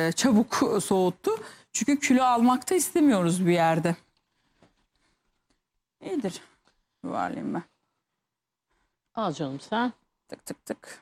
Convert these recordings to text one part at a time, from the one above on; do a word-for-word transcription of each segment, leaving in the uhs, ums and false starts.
e, çabuk soğuttu. Çünkü kilo almakta istemiyoruz bir yerde. İyidir. Yuvarlayayım ben. Al canım sen. Tık tık tık.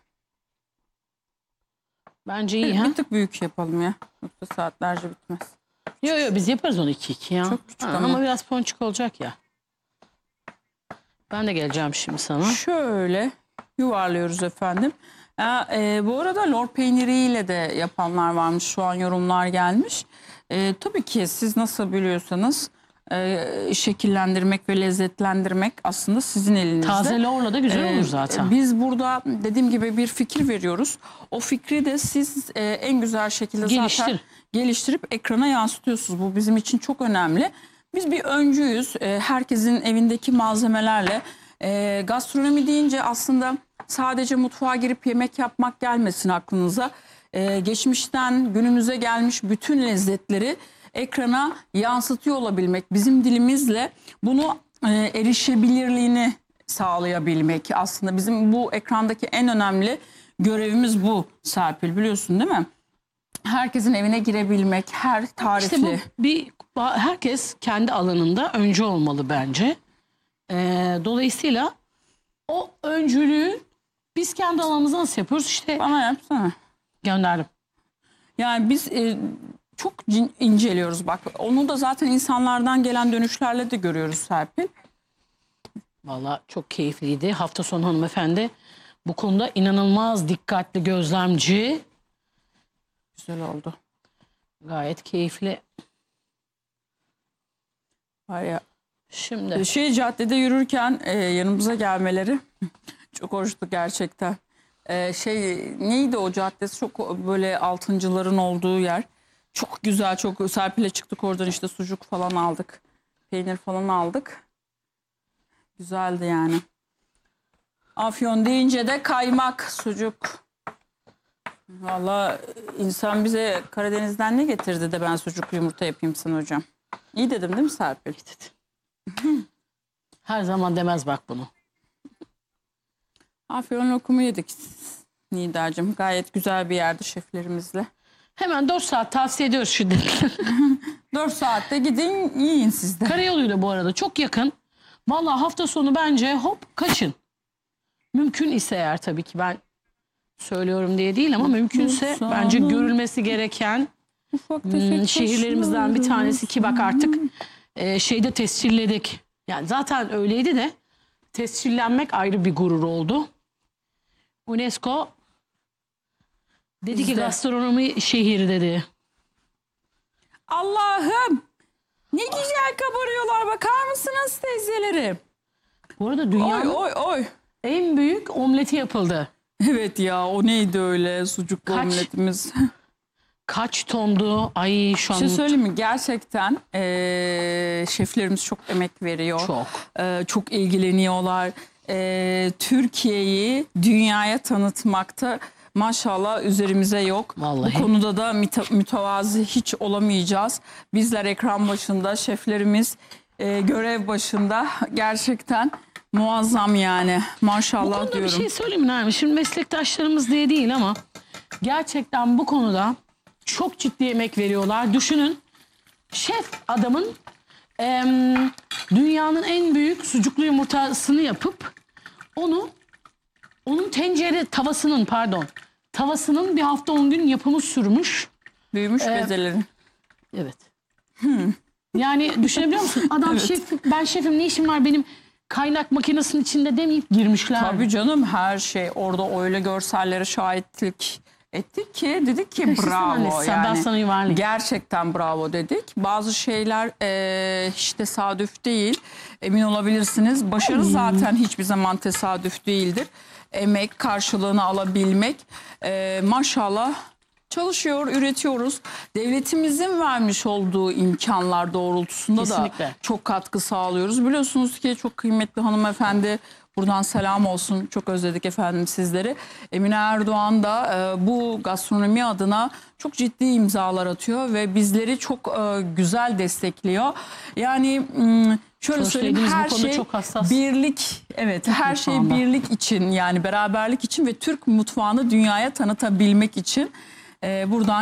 Bence iyi Bir, ha. bir tık büyük yapalım ya. Yoksa saatlerce bitmez. Yok yok biz yaparız onu iki iki ya. Çok küçük ha, ama. ama biraz ponçik olacak ya. Ben de geleceğim şimdi sana. Şöyle yuvarlıyoruz efendim. Ya, e, bu arada lor peyniriyle de yapanlar varmış. Şu an yorumlar gelmiş. E, tabii ki siz nasıl biliyorsanız e, şekillendirmek ve lezzetlendirmek aslında sizin elinizde. Taze lorla da güzel E, olur zaten. Biz burada dediğim gibi bir fikir veriyoruz. O fikri de siz e, en güzel şekilde Geliştir. zaten geliştirip ekrana yansıtıyorsunuz. Bu bizim için çok önemli. Biz bir öncüyüz. E, herkesin evindeki malzemelerle. E, gastronomi deyince aslında sadece mutfağa girip yemek yapmak gelmesin aklınıza. E, geçmişten günümüze gelmiş bütün lezzetleri ekrana yansıtıyor olabilmek. Bizim dilimizle bunu e, erişebilirliğini sağlayabilmek. Aslında bizim bu ekrandaki en önemli görevimiz bu Serpil, biliyorsun değil mi? Herkesin evine girebilmek, her tarifli. İşte bu bir herkes kendi alanında öncü olmalı bence. Ee, dolayısıyla o öncülüğü biz kendi alanımızda nasıl yapıyoruz? İşte Bana yapsana. gönderdim. Yani biz e, çok inceliyoruz bak. Onu da zaten insanlardan gelen dönüşlerle de görüyoruz Serpil. Vallahi çok keyifliydi. Hafta sonu hanımefendi bu konuda inanılmaz dikkatli, gözlemci. Güzel oldu. Gayet keyifli. Var ya. Şimdi Şey, caddede yürürken e, yanımıza gelmeleri çok hoştu gerçekten. E, şey neydi o caddesi, çok böyle altıncıların olduğu yer. Çok güzel, çok Serpil'e çıktık oradan, işte sucuk falan aldık. Peynir falan aldık. Güzeldi yani. Afyon deyince de kaymak, sucuk. Vallahi insan bize Karadeniz'den ne getirdi de ben sucuklu yumurta yapayım sana hocam. İyi dedim değil mi Serpil? her zaman demez bak bunu. Afyon lokumu yedik Nidacığım. Gayet güzel bir yerde şeflerimizle. Hemen dört saat tavsiye ediyoruz şiddetle. dört saatte gidin yiyin siz de. Karayoluyla bu arada çok yakın. Vallahi hafta sonu bence hop kaçın. Mümkün ise eğer, tabii ki ben söylüyorum diye değil ama mümkünse Sağ bence olun. görülmesi gereken Ufak hmm, tefek şehirlerimizden bir taşlarımız. tanesi ki bak artık e, şeyde tescilledik. Yani zaten öyleydi de tescillenmek ayrı bir gurur oldu. UNESCO dedi ki Bizde. gastronomi şehri dedi. Allah'ım ne güzel kabarıyorlar, bakar mısınız teyzelerim? Bu arada Oy dünyanın oy oy. en büyük omleti yapıldı. Evet ya, o neydi öyle sucuklu Kaç? omletimiz. Kaç tondu? Ay şu Bir an şey söyleyeyim mi? Gerçekten eee, şeflerimiz çok emek veriyor. çok. Eee, çok ilgileniyorlar. Eee, Türkiye'yi dünyaya tanıtmakta maşallah üzerimize yok. Vallahi. Bu konuda da müte- mütevazi hiç olamayacağız. Bizler ekran başında, şeflerimiz eee, görev başında, gerçekten muazzam yani. Maşallah Bu konuda diyorum. bir şey söyleyeyim mi Nermin? Şimdi meslektaşlarımız diye değil ama gerçekten bu konuda çok ciddi emek veriyorlar. Düşünün, şef adamın em, dünyanın en büyük sucuklu yumurtasını yapıp onu onun tencere tavasının pardon tavasının bir hafta on gün yapımı sürmüş. Büyümüş Ee, bezeleri. Evet. Yani düşünebiliyor musun? Adam Evet. şef, ben şefim ne işim var benim kaynak makinesinin içinde demeyip girmişler. Tabii canım, her şey orada, öyle görsellere şahitlik ettik ki dedik ki Kaçırsın bravo annesi, sen, ben yani, sana yuvarlayayım. gerçekten bravo dedik. Bazı şeyler e, hiç tesadüf değil, emin olabilirsiniz. Başarı zaten hiçbir zaman tesadüf değildir. Emek karşılığını alabilmek, e, maşallah çalışıyor, üretiyoruz. Devletimizin vermiş olduğu imkanlar doğrultusunda Kesinlikle. da çok katkı sağlıyoruz. Biliyorsunuz ki çok kıymetli hanımefendi, buradan selam olsun, çok özledik efendim sizleri. Emine Erdoğan da e, bu gastronomi adına çok ciddi imzalar atıyor ve bizleri çok e, güzel destekliyor. Yani m, şöyle söyleyeyim, Söylediğiniz bu her konuda şey çok hassas. birlik, evet her şey mutfağında. birlik için, yani beraberlik için ve Türk mutfağını dünyaya tanıtabilmek için e, buradan